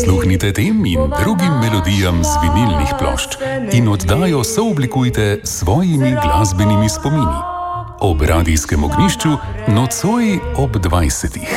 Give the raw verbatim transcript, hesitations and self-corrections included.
Prisluhnite tem in drugim melodijam z vinilnih plošč in oddajo sooblikujte s svojimi glasbenimi spomini. Ob radijskem ognjišču nocoj ob dvajsetih.